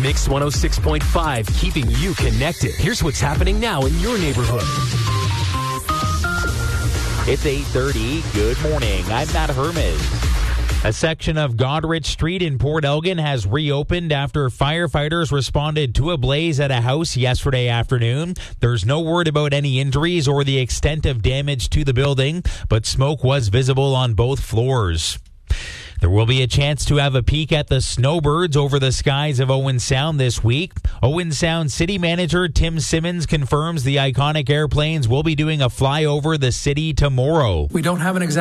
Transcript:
Mix 106.5, keeping you connected. Here's what's happening now in your neighborhood. It's 8:30. Good morning. I'm Matt Hermes. A section of Goderich Street in Port Elgin has reopened after firefighters responded to a blaze at a house yesterday afternoon. There's no word about any injuries or the extent of damage to the building, but smoke was visible on both floors. There will be a chance to have a peek at the snowbirds over the skies of Owen Sound this week. Owen Sound City Manager Tim Simmons confirms the iconic airplanes will be doing a flyover the city tomorrow. We don't have an exact